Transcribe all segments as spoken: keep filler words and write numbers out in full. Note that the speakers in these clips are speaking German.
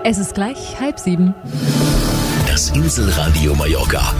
Es ist gleich halb sieben. Das Inselradio Mallorca.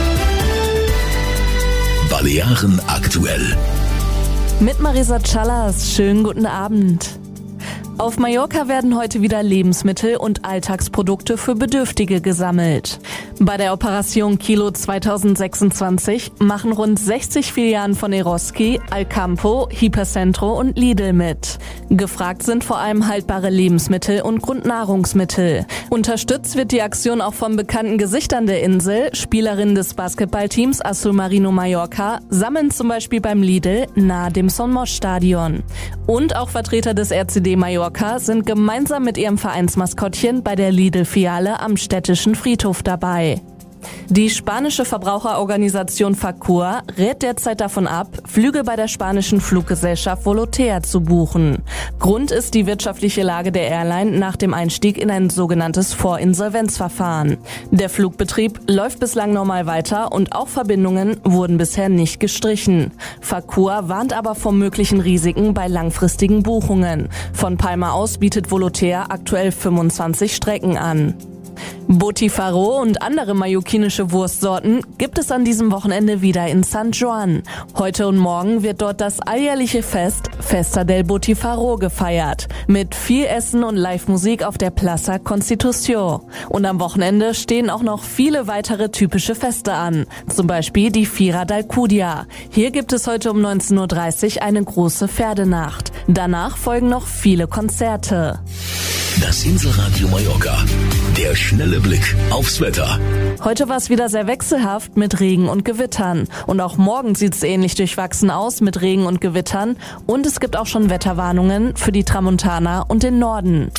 Balearen aktuell. Mit Marisa Callas, schönen guten Abend. Auf Mallorca werden heute wieder Lebensmittel und Alltagsprodukte für Bedürftige gesammelt. Bei der Operation Kilo zwanzig sechsundzwanzig machen rund sechzig Filialen von Eroski, Alcampo, Hipercentro und Lidl mit. Gefragt sind vor allem haltbare Lebensmittel und Grundnahrungsmittel. Unterstützt wird die Aktion auch von bekannten Gesichtern der Insel. Spielerinnen des Basketballteams Azul Marino Mallorca sammeln zum Beispiel beim Lidl nahe dem Son-Mosch-Stadion. Und auch Vertreter des R C D Mallorca sind gemeinsam mit ihrem Vereinsmaskottchen bei der Lidl-Filiale am städtischen Friedhof dabei. Die spanische Verbraucherorganisation Facur rät derzeit davon ab, Flüge bei der spanischen Fluggesellschaft Volotea zu buchen. Grund ist die wirtschaftliche Lage der Airline nach dem Einstieg in ein sogenanntes Vorinsolvenzverfahren. Der Flugbetrieb läuft bislang normal weiter und auch Verbindungen wurden bisher nicht gestrichen. Facur warnt aber vor möglichen Risiken bei langfristigen Buchungen. Von Palma aus bietet Volotea aktuell fünfundzwanzig Strecken an. Botifaro und andere mallorquinische Wurstsorten gibt es an diesem Wochenende wieder in San Juan. Heute und morgen wird dort das alljährliche Fest Festa del Botifaro gefeiert. Mit viel Essen und Live-Musik auf der Plaza Constitución. Und am Wochenende stehen auch noch viele weitere typische Feste an. Zum Beispiel die Fira d'Alcúdia. Hier gibt es heute um neunzehn Uhr dreißig eine große Pferdenacht. Danach folgen noch viele Konzerte. Das Inselradio Mallorca. Der schnelle Blick aufs Wetter. Heute war es wieder sehr wechselhaft mit Regen und Gewittern. Und auch morgen sieht es ähnlich durchwachsen aus mit Regen und Gewittern. Und es gibt auch schon Wetterwarnungen für die Tramontana und den Norden.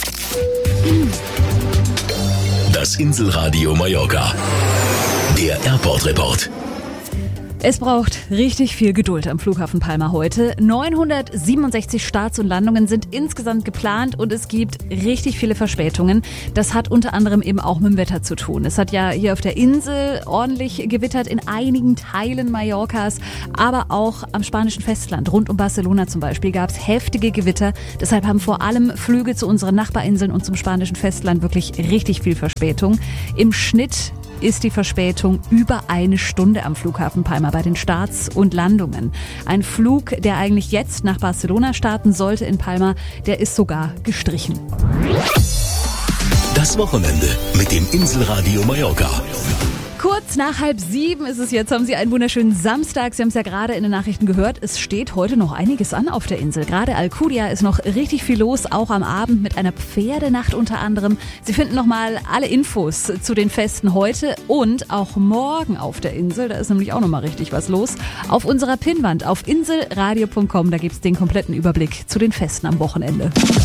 Das Inselradio Mallorca. Der Airport Report. Es braucht richtig viel Geduld am Flughafen Palma heute. neunhundertsiebenundsechzig Starts und Landungen sind insgesamt geplant und es gibt richtig viele Verspätungen. Das hat unter anderem eben auch mit dem Wetter zu tun. Es hat ja hier auf der Insel ordentlich gewittert in einigen Teilen Mallorcas, aber auch am spanischen Festland, rund um Barcelona zum Beispiel, gab es heftige Gewitter. Deshalb haben vor allem Flüge zu unseren Nachbarinseln und zum spanischen Festland wirklich richtig viel Verspätung. Im Schnitt ist die Verspätung über eine Stunde am Flughafen Palma bei den Starts und Landungen. Ein Flug, der eigentlich jetzt nach Barcelona starten sollte in Palma, der ist sogar gestrichen. Das Wochenende mit dem Inselradio Mallorca. Kurz nach halb sieben ist es jetzt, haben Sie einen wunderschönen Samstag. Sie haben es ja gerade in den Nachrichten gehört. Es steht heute noch einiges an auf der Insel. Gerade Alcúdia ist noch richtig viel los, auch am Abend mit einer Pferdenacht unter anderem. Sie finden nochmal alle Infos zu den Festen heute und auch morgen auf der Insel. Da ist nämlich auch nochmal richtig was los. Auf unserer Pinnwand auf inselradio punkt com, da gibt es den kompletten Überblick zu den Festen am Wochenende.